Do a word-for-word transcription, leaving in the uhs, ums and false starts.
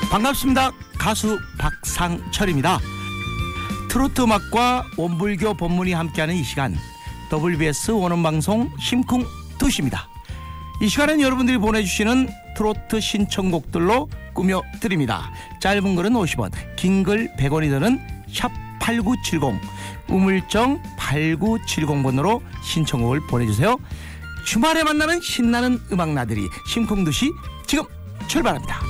반갑습니다. 가수 박상철입니다. 트로트 음악과 원불교 법문이 함께하는 이 시간, 더블유비에스 원음방송 심쿵 두시입니다. 이 시간은 여러분들이 보내주시는 트로트 신청곡들로 꾸며드립니다. 짧은 글은 오십 원, 긴 글 백 원이 드는 샵 팔구칠공, 우물정 팔구칠공 번으로 신청곡을 보내주세요. 주말에 만나는 신나는 음악 나들이 심쿵두시 지금 출발합니다.